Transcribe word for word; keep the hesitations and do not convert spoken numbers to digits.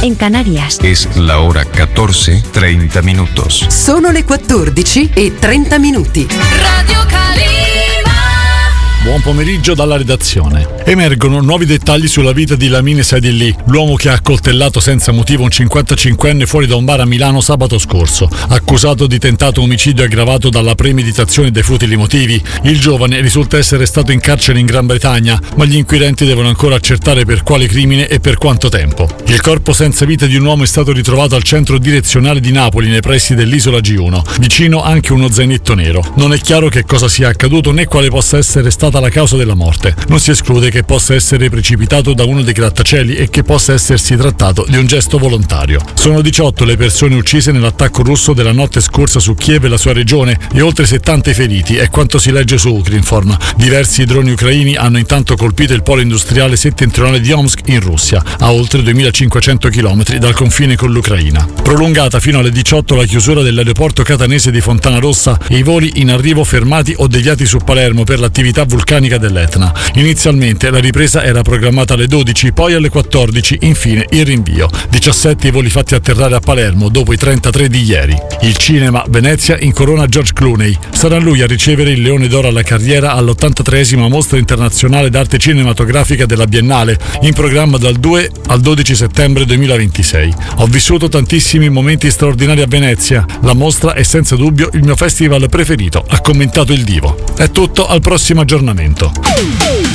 en Canarias. Es la hora catorce, treinta minutos. Sono le quattordici e trenta minuti. Radio Calima. Buon pomeriggio dalla redazione. Emergono nuovi dettagli sulla vita di Lamine Saidilli, l'uomo che ha accoltellato senza motivo un cinquantacinquenne fuori da un bar a Milano sabato scorso. Accusato di tentato omicidio aggravato dalla premeditazione dei futili motivi, il giovane risulta essere stato in carcere in Gran Bretagna, ma gli inquirenti devono ancora accertare per quale crimine e per quanto tempo. Il corpo senza vita di un uomo è stato ritrovato al centro direzionale di Napoli, nei pressi dell'isola G uno. Vicino anche uno zainetto nero. Non è chiaro che cosa sia accaduto né quale possa essere stata la causa della morte. Non si esclude che possa essere precipitato da uno dei grattacieli e che possa essersi trattato di un gesto volontario. Sono diciotto le persone uccise nell'attacco russo della notte scorsa su Kiev e la sua regione e oltre settanta i feriti, è quanto si legge su Ukrinform. Diversi droni ucraini hanno intanto colpito il polo industriale settentrionale di Omsk in Russia, a oltre duemilacinquecento chilometri dal confine con l'Ucraina. Prolungata fino alle diciotto la chiusura dell'aeroporto catanese di Fontanarossa e i voli in arrivo fermati o deviati su Palermo per l'attività vulcanica dell'Etna. Inizialmente la ripresa era programmata alle dodici, poi alle quattordici, infine il rinvio. diciassette i voli fatti atterrare a Palermo dopo i trentatré di ieri. Il cinema, Venezia incorona George Clooney. Sarà lui a ricevere il Leone d'Oro alla carriera all'ottantatreesima Mostra Internazionale d'Arte Cinematografica della Biennale, in programma dal due al dodici settembre duemilaventisei. Ho vissuto tantissimi momenti straordinari a Venezia. La mostra è senza dubbio il mio festival preferito, ha commentato il divo. È tutto, al prossimo aggiornamento.